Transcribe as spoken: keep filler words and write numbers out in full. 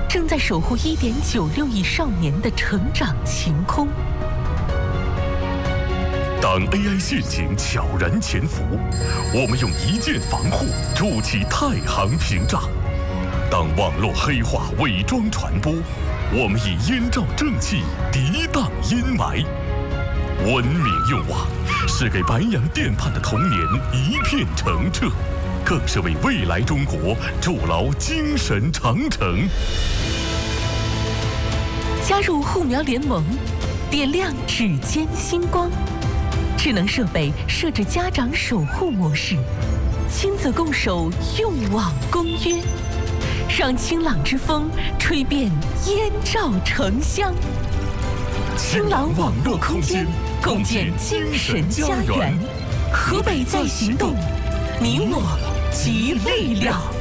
正在守护一点九六亿少年的成长晴空。 当 A I 陷阱悄然潜伏，我们用一键防护筑起太行屏障；当网络黑化伪装传播，我们以燕赵正气涤荡阴霾。文明用网，是给白洋淀畔的童年一片澄澈，更是为未来中国筑牢精神长城。 加入护苗联盟，点亮指尖星光。智能设备设置家长守护模式，亲子共守用网公约，让清朗之风吹遍燕赵城乡。清朗网络空间，共建精神家园。河北在行动，你我集力量。